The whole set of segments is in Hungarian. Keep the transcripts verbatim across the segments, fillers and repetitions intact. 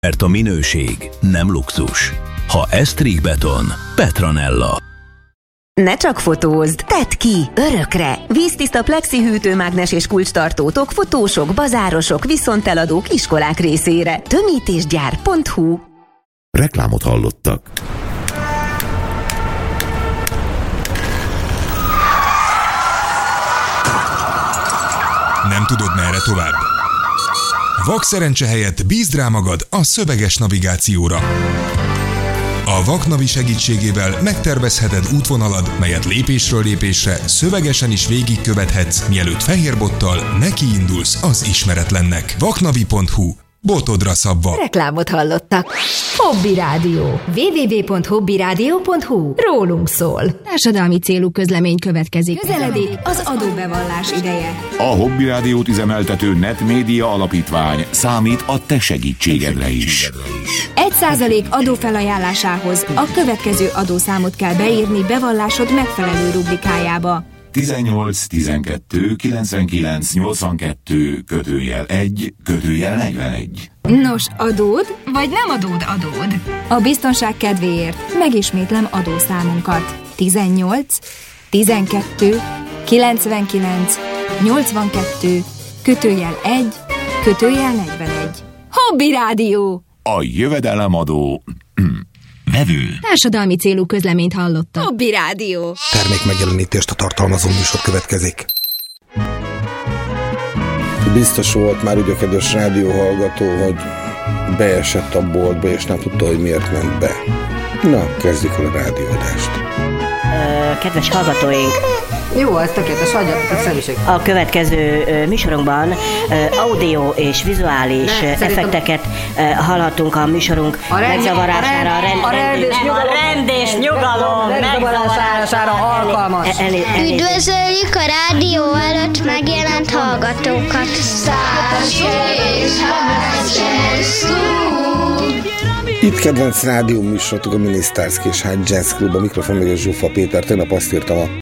Mert a minőség nem luxus. Ha Esztríkbeton, Petranella. Ne csak fotózd, tedd ki, örökre! Víztiszta plexi hűtőmágnes és kulcstartótok fotósok, bazárosok, viszonteladók, iskolák részére. tömítésgyár pont hu. Reklámot hallottak. Nem tudod, merre tovább? Vakszerencse helyett bízd rá magad a szöveges navigációra. A Vaknavi segítségével megtervezheted útvonalad, melyet lépésről lépésre szövegesen is végigkövethetsz, mielőtt fehérbottal nekiindulsz az ismeretlennek. vaknavi pont hu. Botodra szabva. Reklámot hallottak. Hobby Rádió. double-u double-u double-u pont hobby rádió pont hu. Rólunk szól. Társadalmi célú közlemény következik. Közeledik az adóbevallás ideje. A Hobby Rádiót üzemeltető Netmédia Alapítvány számít a te segítségedre is. Egy százalék adófelajánlásához a következő adószámot kell beírni bevallásod megfelelő rubrikájába. tizennyolc tizenkettő kilencvenkilenc nyolcvankettő kötőjel egy kötőjel negyvenegy. Nos, adód vagy nem adód adód? A biztonság kedvéért megismétlem adószámunkat. tizennyolc tizenkettő kilencvenkilenc nyolcvankettő kötőjel egy kötőjel negyvenegy. Hobby Rádió! A jövedelemadó vevő. Társadalmi célú közleményt hallottak. Hobby Rádió. Termék megjelenítést a tartalmazó műsor következik. Biztos volt már ugye, kedves rádióhallgató, hogy beesett a boltba, és nem tudta, hogy miért ment be. Na, kezdjük el a rádióadást. Kedves hallgatóink! Jó, ez tökéletes, hagyjatok a személyiség. A következő uh, műsorunkban uh, audio és vizuális ne, uh, effekteket uh, hallhatunk a műsorunk a rend, megzavarására. A rend, a rend, és nyugalom, a rend és nyugalom megzavarására alkalmas. Elé, elé, Üdvözöljük a rádió előtt megjelent hallgatókat. Itt kedvenc rádió műsorotok a Minisztárszki és Hágy Jazz Club, a mikrofon meg a Zsuffa Péter. Tegnap azt írtam a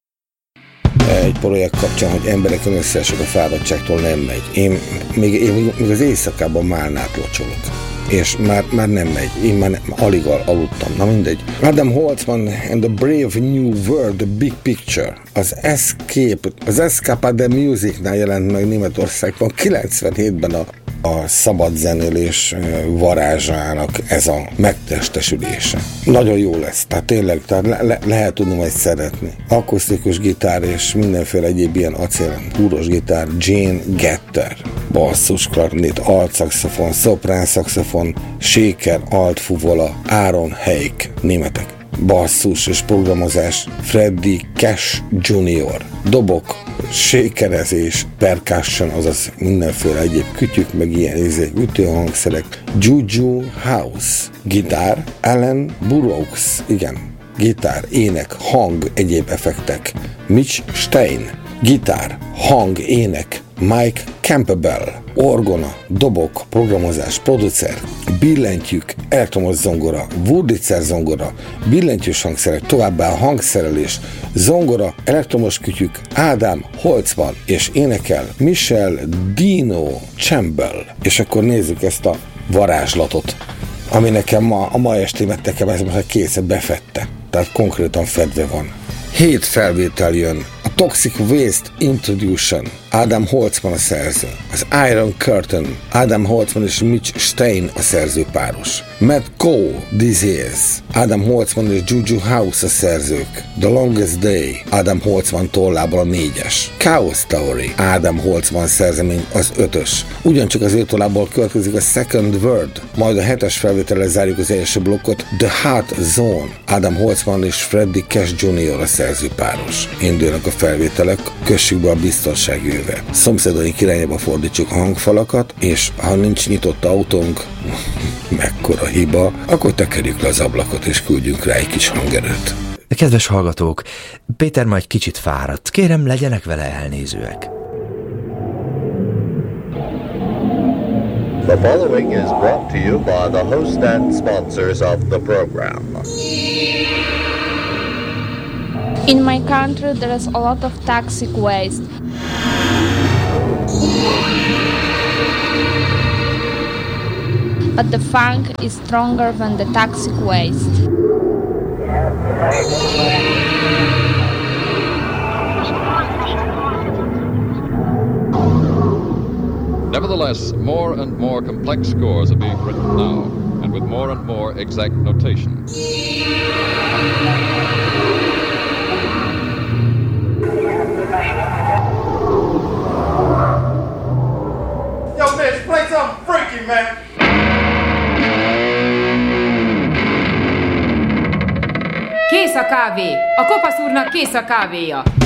egy projekt kapcsán, hogy emberek összeesek a fáradtságtól, nem megy. Én még, én még az éjszakában málnát locsolok. És már, már nem megy. Én már nem, alig aludtam. Na mindegy. Adam Holtzman and the Brave New World, The Big Picture. Az Escape, az Escape the Musicnál jelent meg Németországban kilencvenhétben a a szabad zenélés varázsának ez a megtestesülése. Nagyon jó lesz, tehát tényleg, tehát le, le, lehet tudni majd szeretni. Akusztikus gitár és mindenféle egyéb ilyen acél, húros gitár, Gene Getter, basszus, klarnét, alt szaxofon, szoprán szaxofon, shaker, alt fuvola, Aaron Heik, németek. Basszus és programozás, Freddy Cash junior Dobok, shakerezés, percussion, azaz mindenféle egyéb kütyük, meg ilyen izék, ütőhangszerek, Juju House, gitár, Alan Burroughs, igen, gitár, ének, hang, egyéb effektek, Mitch Stein, gitár, hang, ének, Mike Campbell, orgona, dobok, programozás, producer, billentyűk, elektromos zongora, Wurlitzer zongora, billentyűs hangszerek, továbbá hangszerelés, zongora, elektromos kütyük, Ádám Holtzman, és énekel Michel Dino Campbell. És akkor nézzük ezt a varázslatot, ami nekem ma, a ma estémet nekem ez most készet befette, tehát konkrétan fedve van. Hét felvétel jön. A Toxic Waste Introduction, Adam Holtzman a szerző. Az Iron Curtain, Adam Holtzman és Mitch Stein a szerzőpáros. Matt Coe, Disease, Adam Holtzman és Juju House a szerzők. The Longest Day, Adam Holtzman tollából a négyes. Chaos Story, Adam Holtzman szerzemény az ötös. Ugyancsak az ő tollából következik a Second Word, majd a hetes felvétellel zárjuk az első blokkot. The Heart Zone, Adam Holtzman és Freddy Cash junior a szerzőpáros. Indulnak a felvételek, kössük be a biztonsági öve. Szomszédaink irányába fordítsuk a hangfalakat, és ha nincs nyitott autónk, mekkora hiba, akkor tekerjük le az ablakot, és küldjünk rá egy kis hangerőt. Kedves hallgatók, Péter majd kicsit fáradt. Kérem, legyenek vele elnézőek. The following is brought to you by the host and sponsors of the program. In my country there is a lot of toxic waste. but the funk is stronger than the toxic waste. Nevertheless, more and more complex scores are being written now, and with more and more exact notation. Yo, bitch, play something freaky, man! Kész a kávé! A kopasz úrnak kész a kávéja!